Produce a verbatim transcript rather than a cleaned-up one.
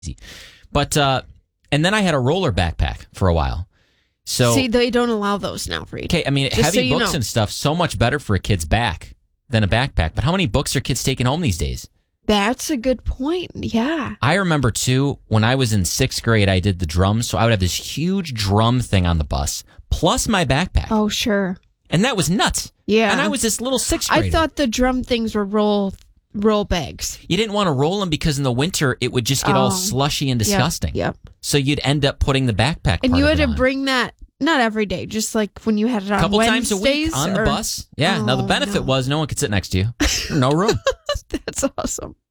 easy. But, uh, and then I had a roller backpack for a while. So, See, they don't allow those now, Reed. okay, I mean, Just heavy so you books know. and stuff, so much better for a kid's back than a backpack. But how many books are kids taking home these days? That's a good point. Yeah. I remember, too, when I was in sixth grade, I did the drums. So I would have this huge drum thing on the bus, plus my backpack. Oh, sure. And that was nuts. Yeah. And I was this little sixth grader. I thought the drum things were roll roll bags. You didn't want to roll them because in the winter, it would just get Oh. all slushy and disgusting. Yep. So you'd end up putting the backpack And part you of had it to on. bring that, not every day, just like when you had it on a couple Wednesdays. times a week on the or- bus. Yeah. now the Oh, benefit no. was no one could sit next to you. No room. That's awesome.